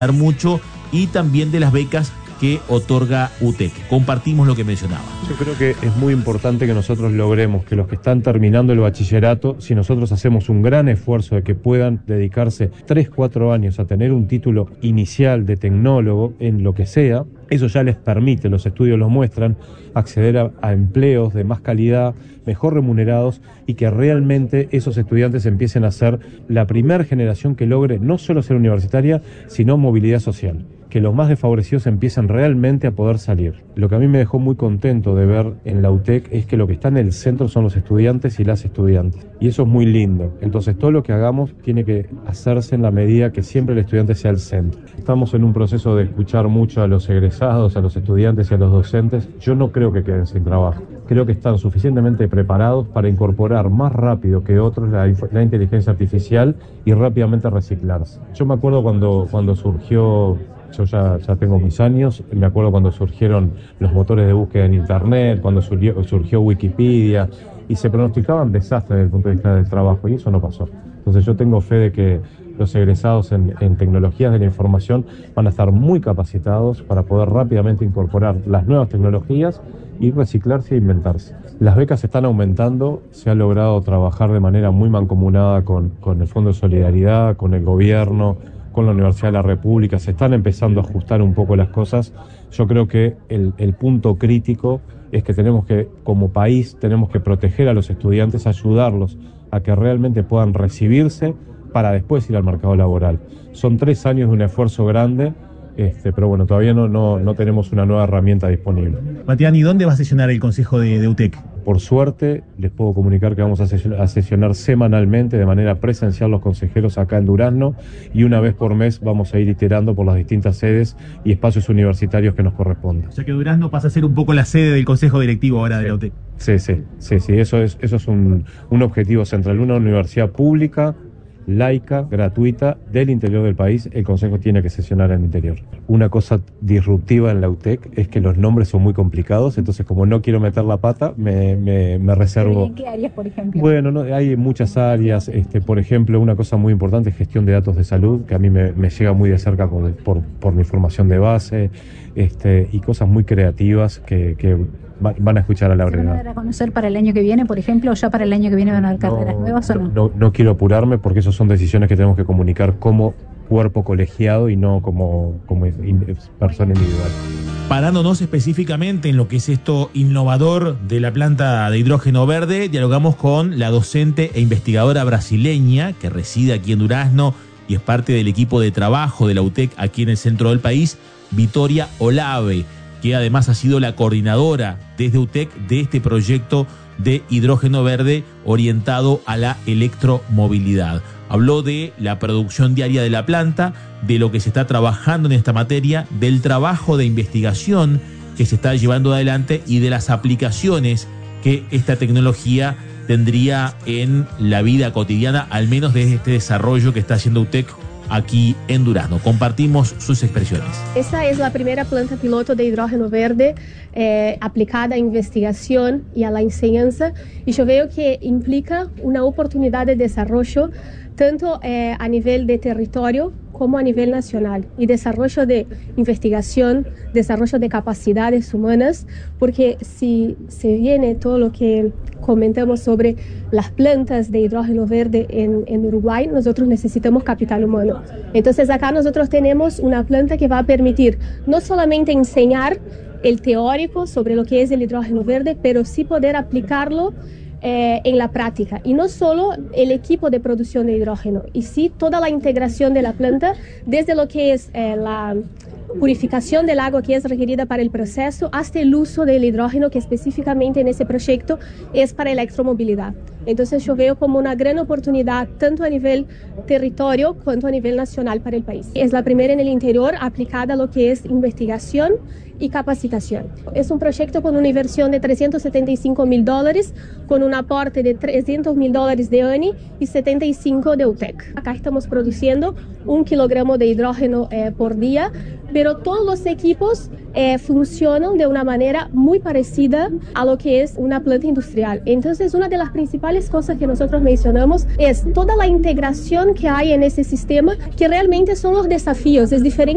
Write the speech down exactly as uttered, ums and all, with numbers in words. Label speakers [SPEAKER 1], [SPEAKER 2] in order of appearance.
[SPEAKER 1] mucho y también de las becas que otorga U T E C. Compartimos lo que mencionaba.
[SPEAKER 2] Yo creo que es muy importante que nosotros logremos que los que están terminando el bachillerato, si nosotros hacemos un gran esfuerzo de que puedan dedicarse tres, cuatro años a tener un título inicial de tecnólogo en lo que sea, eso ya les permite, los estudios lo muestran, acceder a, a empleos de más calidad, mejor remunerados, y que realmente esos estudiantes empiecen a ser la primera generación que logre no solo ser universitaria, sino movilidad social. Que los más desfavorecidos empiecen realmente a poder salir. Lo que a mí me dejó muy contento de ver en la U T E C es que lo que está en el centro son los estudiantes y las estudiantes. Y eso es muy lindo. Entonces todo lo que hagamos tiene que hacerse en la medida que siempre el estudiante sea el centro. Estamos en un proceso de escuchar mucho a los egresados, a los estudiantes y a los docentes. Yo no creo que queden sin trabajo. Creo que están suficientemente preparados para incorporar más rápido que otros la, la inteligencia artificial y rápidamente reciclarse. Yo me acuerdo cuando, cuando surgió... Yo ya, ya tengo mis años, me acuerdo cuando surgieron los motores de búsqueda en internet, cuando surgió, surgió Wikipedia, y se pronosticaban desastres desde el punto de vista del trabajo, y eso no pasó. Entonces yo tengo fe de que los egresados en, en tecnologías de la información van a estar muy capacitados para poder rápidamente incorporar las nuevas tecnologías y reciclarse e inventarse. Las becas están aumentando, se ha logrado trabajar de manera muy mancomunada con, con el Fondo de Solidaridad, con el gobierno, con la Universidad de la República, se están empezando a ajustar un poco las cosas. Yo creo que el, el punto crítico es que tenemos que, como país, tenemos que proteger a los estudiantes, ayudarlos a que realmente puedan recibirse para después ir al mercado laboral. Son tres años de un esfuerzo grande, este, pero bueno, todavía no, no, no tenemos una nueva herramienta disponible.
[SPEAKER 1] Matián, ¿y dónde va a sesionar el Consejo de, de U T E C?
[SPEAKER 2] Por suerte, les puedo comunicar que vamos a sesionar, a sesionar semanalmente de manera presencial los consejeros acá en Durazno, y una vez por mes vamos a ir iterando por las distintas sedes y espacios universitarios que nos correspondan.
[SPEAKER 1] O sea que Durazno pasa a ser un poco la sede del Consejo Directivo ahora de la U T E C.
[SPEAKER 2] Sí, sí, sí, sí, eso es, eso es un, un objetivo central. Una universidad pública, laica, gratuita, del interior del país, el Consejo tiene que sesionar en el interior. Una cosa disruptiva en la U T E C es que los nombres son muy complicados, entonces como no quiero meter la pata, me, me, me reservo.
[SPEAKER 3] ¿En qué áreas, por ejemplo?
[SPEAKER 2] Bueno, no, hay muchas áreas, este, por ejemplo, una cosa muy importante es gestión de datos de salud, que a mí me, me llega muy de cerca por, por, por mi formación de base, este, y cosas muy creativas que, que van a escuchar a la brevedad.
[SPEAKER 3] ¿Se van a dar a conocer para el año que viene, por ejemplo, o ya para el año que viene van a haber carreras
[SPEAKER 2] no,
[SPEAKER 3] nuevas o no?
[SPEAKER 2] no? No quiero apurarme porque esas son decisiones que tenemos que comunicar como cuerpo colegiado y no como, como persona individual.
[SPEAKER 1] Parándonos específicamente en lo que es esto innovador de la planta de hidrógeno verde, dialogamos con la docente e investigadora brasileña que reside aquí en Durazno y es parte del equipo de trabajo de la U T E C aquí en el centro del país, Vitória Olave, que además ha sido la coordinadora desde U T E C de este proyecto de hidrógeno verde orientado a la electromovilidad. Habló de la producción diaria de la planta, de lo que se está trabajando en esta materia, del trabajo de investigación que se está llevando adelante y de las aplicaciones que esta tecnología tendría en la vida cotidiana, al menos desde este desarrollo que está haciendo U T E C aquí en Durazno. Compartimos sus expresiones.
[SPEAKER 4] Esa es la primera planta piloto de hidrógeno verde eh, aplicada a investigación y a la enseñanza, y yo veo que implica una oportunidad de desarrollo tanto eh, a nivel de territorio como a nivel nacional, y desarrollo de investigación, desarrollo de capacidades humanas, porque si se viene todo lo que comentamos sobre las plantas de hidrógeno verde en, en Uruguay, nosotros necesitamos capital humano. Entonces acá nosotros tenemos una planta que va a permitir no solamente enseñar el teórico sobre lo que es el hidrógeno verde, pero sí poder aplicarlo Eh, en la práctica, y no solo el equipo de producción de hidrógeno, y sí toda la integración de la planta, desde lo que es eh, la purificación del agua que es requerida para el proceso, hasta el uso del hidrógeno que específicamente en ese proyecto es para electromovilidad. Entonces yo veo como una gran oportunidad tanto a nivel territorio cuanto a nivel nacional para el país. Es la primera en el interior aplicada a lo que es investigación y capacitación. Es un proyecto con una inversión de trescientos setenta y cinco mil dólares, con un aporte de trescientos mil dólares de A N I y setenta y cinco de U T E C. Acá estamos produciendo un kilogramo de hidrógeno eh, por día, pero todos los equipos eh, funcionan de una manera muy parecida a lo que es una planta industrial. Entonces, una de las principales cosas que nosotros mencionamos es toda la integración que hay en ese sistema, que realmente son los desafíos. Es diferente